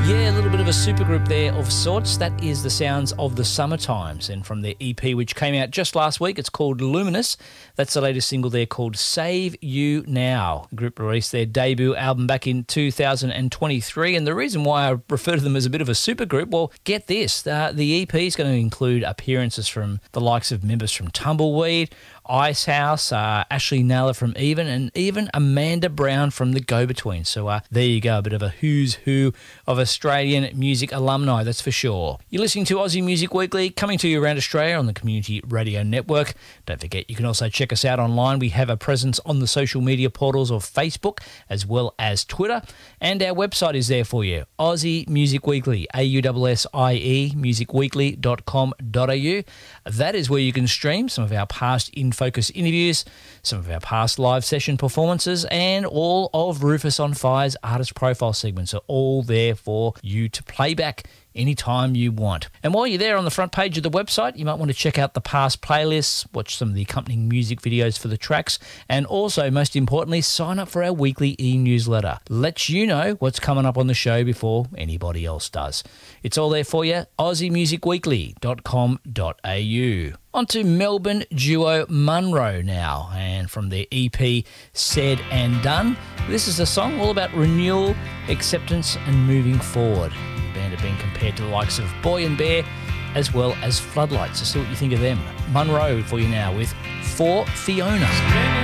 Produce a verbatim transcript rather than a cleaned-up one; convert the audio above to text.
Yeah, a little bit of a supergroup there of sorts. That is the sounds of the Summertimes, and from their E P, which came out just last week, it's called Luminous. That's the latest single there called Save You Now. The group released their debut album back in two thousand twenty-three, and the reason why I refer to them as a bit of a supergroup, well, get this, uh, the E P is going to include appearances from the likes of members from Tumbleweed, Icehouse, uh, Ashley Naylor from Even, and even Amanda Brown from The Go-Between. So uh, there you go, a bit of a who's who of Australian music alumni, that's for sure. You're listening to Aussie Music Weekly, coming to you around Australia on the Community Radio Network. Don't forget, you can also check us out online. We have a presence on the social media portals of Facebook as well as Twitter, and our website is there for you, Aussie Music Weekly, A U S S I E, music weekly dot com dot a u. That is where you can stream some of our past in Focus interviews, some of our past live session performances, and all of Rufus on Fire's artist profile segments are all there for you to play back anytime you want. And while you're there on the front page of the website, you might want to check out the past playlists, watch some of the accompanying music videos for the tracks, and also, most importantly, sign up for our weekly e-newsletter. Lets you know what's coming up on the show before anybody else does. It's all there for you, aussie music weekly dot com dot a u. On to Melbourne duo Munro now, and from their E P Said and Done, this is a song all about renewal, acceptance and moving forward. The band have been compared to the likes of Boy and Bear as well as Floodlights. So see what you think of them. Munro for you now with For Fiona.